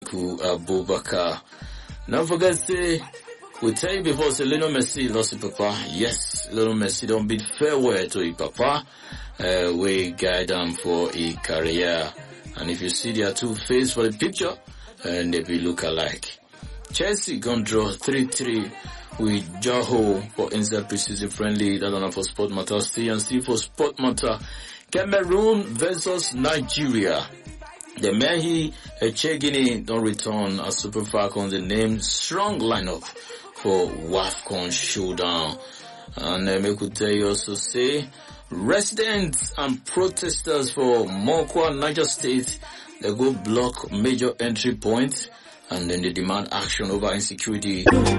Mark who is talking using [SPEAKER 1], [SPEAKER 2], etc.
[SPEAKER 1] Atiku Abubakar. Don't forget, say, we tell you before, say, Lionel Messi lost his papa. Yes, Lionel Messi don't bid farewell to his papa. We guide them for a career. And if you see their two faces for the picture, and they will look alike. Chelsea gonna draw 3-3 with Joho for inside preseason friendly. That's one for Sport Matter. C&C for Sport Matter. Cameroon versus Nigeria. The Mehi Echegini don't return as Super Falcons. The name strong lineup for WAFCON showdown. And I could tell you also say residents and protesters for Mokwa, Niger State, they go block major entry points and then they demand action over insecurity.